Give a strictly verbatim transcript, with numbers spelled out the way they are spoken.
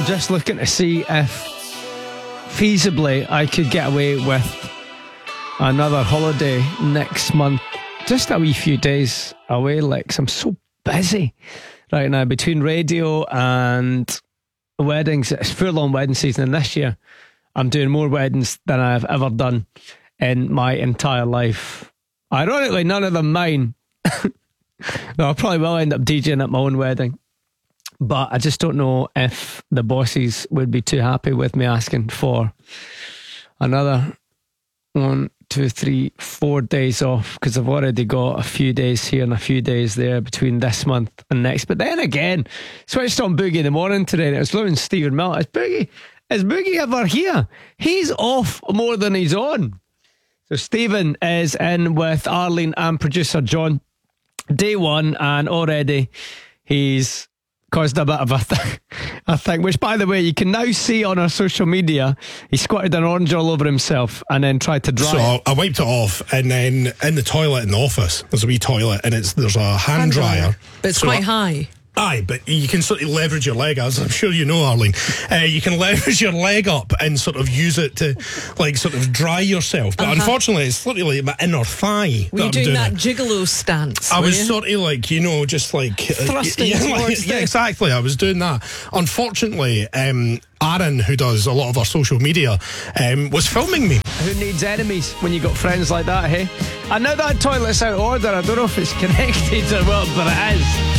just looking to see if feasibly I could get away with another holiday next month. Just a wee few days away, like, 'cause I'm so busy right now between radio and weddings. It's full on wedding season, and this year I'm doing more weddings than I've ever done in my entire life. Ironically, none of them mine. No, I probably will end up DJing at my own wedding, but I just don't know if the bosses would be too happy with me asking for another one, two, three, four days off, because I've already got a few days here and a few days there between this month and next. But then again, switched on Boogie in the morning today, and it was Lewin Stephen Miller. Is Boogie, is Boogie ever here? He's off more than he's on. So Stephen is in with Arlene and producer John. Day one, and already he's caused a bit of a, th- a thing, which, by the way, you can now see on our social media. He squirted an orange all over himself and then tried to dry so it. I wiped it off, and then in the toilet in the office, there's a wee toilet, and it's there's a hand, hand dryer. dryer. But it's so quite I, high. Aye, but you can sort of leverage your leg, as I'm sure you know, Arlene. Uh, you can leverage your leg up and sort of use it to, like, sort of dry yourself. But uh-huh. unfortunately, it's literally my inner thigh. Were you that doing, doing that it. gigolo stance? I was you? sort of like, you know, just like thrusting uh, yeah, towards like, yeah, the... exactly. I was doing that. Unfortunately, um, Aaron, who does a lot of our social media, um, was filming me. Who needs enemies when you got friends like that, hey? I know that toilet's out of order. I don't know if it's connected or what, but it is.